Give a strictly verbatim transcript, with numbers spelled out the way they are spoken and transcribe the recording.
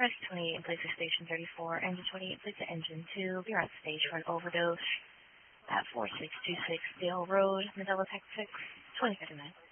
Rest twenty-eight, in place of station thirty-four. Engine twenty-eight, in place of engine two. Be on stage for an overdose at four six two six Dale Road, Medela, Texas, twenty-second night.